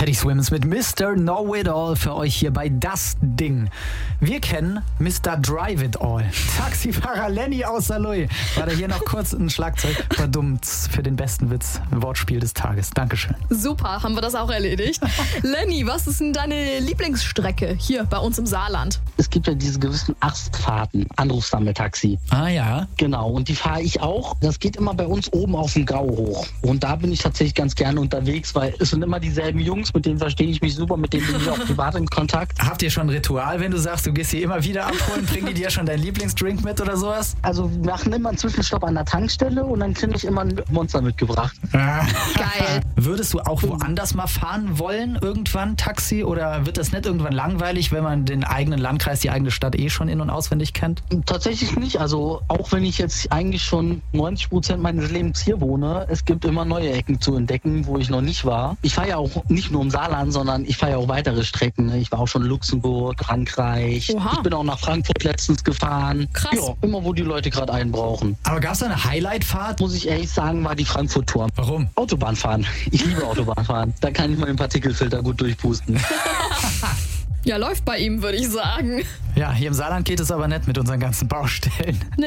Teddy Swims mit Mr. Know It All für euch hier bei Das Ding. Wir kennen Mr. Drive It All. Taxifahrer Lenny aus Saarlouis. War da hier noch kurz ein Schlagzeug? Verdummt, für den besten Witz. Wortspiel des Tages. Dankeschön. Super, haben wir das auch erledigt. Lenny, was ist denn deine Lieblingsstrecke hier bei uns im Saarland? Es gibt ja diese gewissen Astfahrten, Anrufsammeltaxi. Ah ja. Genau, und die fahre ich auch. Das geht immer bei uns oben auf dem Gau hoch. Und da bin ich tatsächlich ganz gerne unterwegs, weil es sind immer dieselben Jungs, mit denen verstehe ich mich super, mit denen bin ich auch privat in Kontakt. Habt ihr schon ein Ritual, wenn du sagst, du gehst sie immer wieder abholen? Bringen die dir schon deinen Lieblingsdrink mit oder sowas? Also wir machen immer einen Zwischenstopp an der Tankstelle und dann kriege ich immer ein Monster mitgebracht. Geil. Würdest du auch woanders mal fahren wollen, irgendwann Taxi? Oder wird das nicht irgendwann langweilig, wenn man den eigenen Landkreis, die eigene Stadt schon in- und auswendig kennt? Tatsächlich nicht. Also auch wenn ich jetzt eigentlich schon 90% meines Lebens hier wohne, es gibt immer neue Ecken zu entdecken, wo ich noch nicht war. Ich fahre ja auch nicht nur im Saarland, sondern ich fahre ja auch weitere Strecken. Ich war auch schon in Luxemburg, Frankreich. Oha. Ich bin auch nach Frankfurt letztens gefahren. Krass. Ja, immer wo die Leute gerade einen brauchen. Aber gab es da eine Highlight-Fahrt? Muss ich ehrlich sagen, war die Frankfurt-Tour. Warum? Autobahn fahren. Ich liebe Autobahn fahren. Da kann ich mal den Partikelfilter gut durchpusten. Ja, läuft bei ihm, würde ich sagen. Ja, hier im Saarland geht es aber nicht mit unseren ganzen Baustellen.